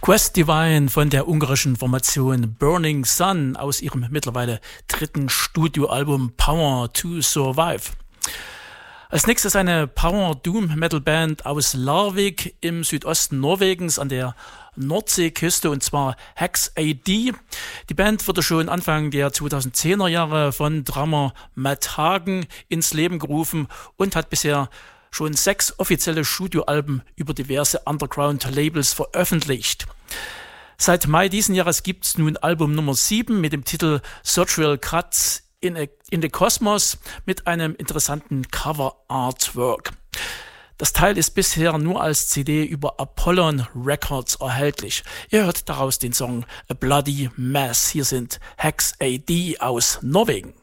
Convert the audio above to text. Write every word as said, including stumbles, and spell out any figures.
Quest Divine von der ungarischen Formation Burning Sun aus ihrem mittlerweile dritten Studioalbum Power to Survive. Als nächstes eine Power-Doom-Metal-Band aus Larvik im Südosten Norwegens an der Nordseeküste, und zwar Hex A D. Die Band wurde schon Anfang der zweitausendzehner Jahre von Drummer Matt Hagen ins Leben gerufen und hat bisher schon sechs offizielle Studioalben über diverse Underground-Labels veröffentlicht. Seit Mai diesen Jahres gibt es nun Album Nummer sieben mit dem Titel Surgical Cuts in, a, in the Cosmos mit einem interessanten Cover-Artwork. Das Teil ist bisher nur als C D über Apollon Records erhältlich. Ihr hört daraus den Song A Bloody Mess. Hier sind Hex A D aus Norwegen.